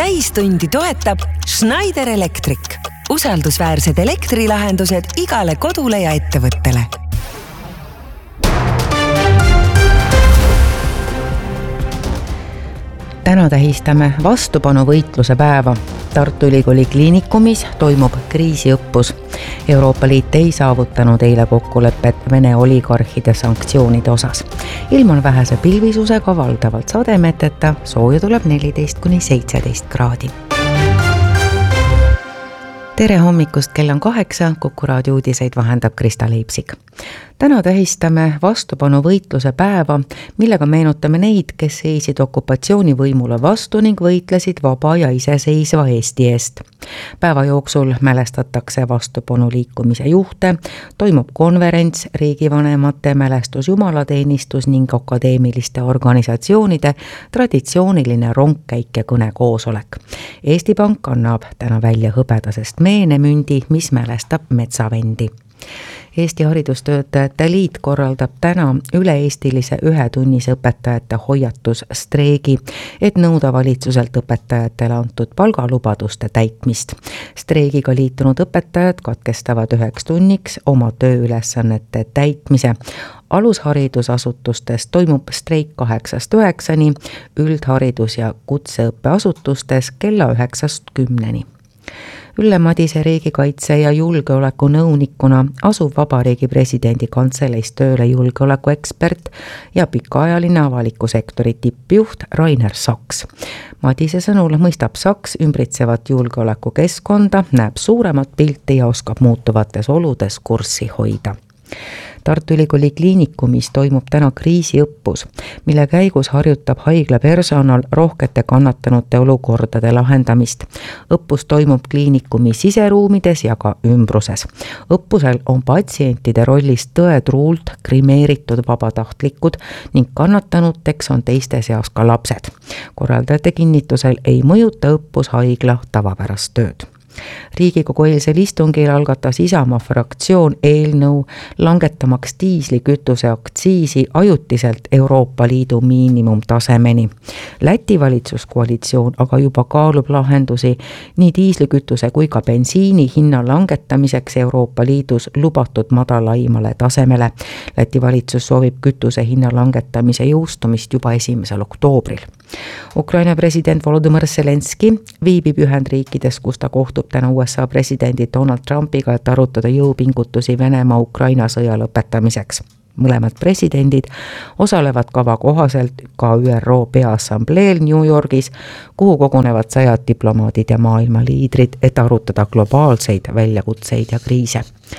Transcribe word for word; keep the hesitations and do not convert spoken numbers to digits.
täistundi toetab Schneider Electric. Usaldusväärsed elektrilahendused igale kodule ja ettevõttele. Täna tähistame vastupanuvõitluse päeva. Tartu Ülikooli kliinikumis toimub kriisiõppus. Euroopa Liit ei saavutanud eile kokkulepet Vene oligarhide sanktsioonide osas. Ilm on vähese pilvisusega, valdavalt sademeteta, sooja tuleb neliteist kuni seitseteist kraadi. Tere hommikust, kell on kaheksa, Kuku raadio uudiseid vahendab Krista Leipsik. Täna tähistame vastupanuvõitluse päeva, millega meenutame neid, kes seisid okupatsioonivõimule vastu ning võitlesid vaba ja iseseisva Eesti eest. Päeva jooksul mälestatakse vastupanuliikumise juhte, toimub konverents, riigivanemate mälestus, jumalateenistus ning akadeemiliste organisatsioonide traditsiooniline rongkäik ja kõnekoosolek. Eesti Pank annab täna välja hõbedasest meenemündi, mis mälestab metsavendi. Eesti Haridustöötajate Liit korraldab täna üle-eestilise ühetunnise õpetajate hoiatusstreegi, et nõuda valitsuselt õpetajatele antud palgalubaduste täitmist. Streigiga liitunud õpetajad katkestavad üheks tunniks oma tööülesannete täitmise. Alusharidusasutustes toimub streik kaheksast üheksani, üldharidus- ja kutseõppeasutustes kella üheksast kümneni. Ülle Madise riigikaitse ja julgeoleku nõunikuna asub Vabariigi presidendi kantseleis tööle julgeolekuekspert ja pikaajaline avaliku sektori tippjuht Rainer Saks. Madise sõnul mõistab Saks ümbritsevat julgeolekukeskkonda, näeb suuremat pilti ja oskab muutuvates oludes kurssi hoida. Tartu Ülikooli kliinikumis toimub täna kriisiõppus, mille käigus harjutab haigla personal rohkete kannatanute olukordade lahendamist. Õppus toimub kliinikumi siseruumides ja ka ümbruses. Õppusel on patsientide rollis tõetruult grimeeritud vabatahtlikud ning kannatanuteks on teiste seas ka lapsed. Korraldajate kinnitusel ei mõjuta õppus haigla tavapärast tööd. Riigikogu eilsel istungil algatas Isamaa fraktsioon eelnõu langetamaks diislikütuse aktsiisi ajutiselt Euroopa Liidu miinimumtasemeni. Läti valitsuskoalitsioon aga juba kaalub lahendusi nii diislikütuse kui ka bensiini hinna langetamiseks Euroopa Liidus lubatud madalaimale tasemele. Läti valitsus soovib kütuse hinna langetamise jõustumist juba esimesel oktoobril. Ukraina president Volodymyr Zelenski viibib Ühendriikides, kus ta kohtub täna U S A presidendi Donald Trumpiga, et arutada jõupingutusi Venemaa-Ukraina sõja lõpetamiseks. Mõlemad presidendid osalevad kava kohaselt ka Ü R O Peaassambleel New Yorgis, kuhu kogunevad sajad diplomaadid ja maailma liidrid, et arutada globaalseid väljakutseid ja kriise.